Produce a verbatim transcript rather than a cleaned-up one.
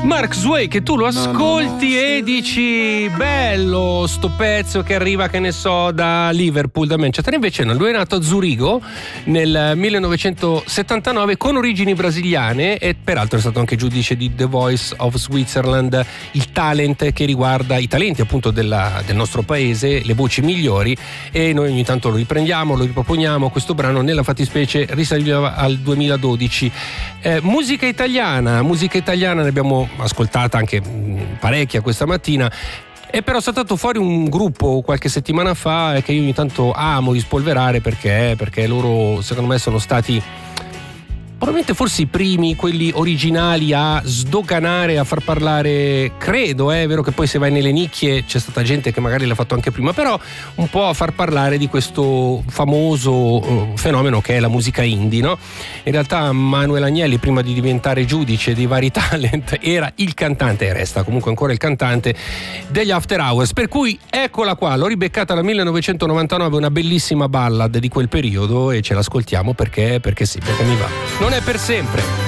Mark Sway, che tu lo ascolti no, no, no, e dici bello sto pezzo che arriva, che ne so, da Liverpool, da Manchester. Invece no, lui è nato a Zurigo nel millenovecentosettantanove con origini brasiliane e peraltro è stato anche giudice di The Voice of Switzerland, il talent che riguarda i talenti appunto della, del nostro paese, le voci migliori, e noi ogni tanto lo riprendiamo, lo riproponiamo. Questo brano nella fattispecie risaliva al duemiladodici. Eh, musica italiana, musica italiana ne abbiamo ascoltata anche parecchia questa mattina. È però saltato fuori un gruppo qualche settimana fa che io ogni tanto amo rispolverare perché, perché loro secondo me sono stati probabilmente forse i primi, quelli originali a sdoganare, a far parlare, credo, eh, è vero che poi se vai nelle nicchie c'è stata gente che magari l'ha fatto anche prima, però un po' a far parlare di questo famoso uh, fenomeno che è la musica indie, no? In realtà Manuel Agnelli, prima di diventare giudice dei vari talent, era il cantante, e resta comunque ancora il cantante degli After Hours, per cui eccola qua, l'ho ribeccata dal millenovecentonovantanove, una bellissima ballad di quel periodo, e ce l'ascoltiamo perché, perché sì, perché mi va. Non è per sempre.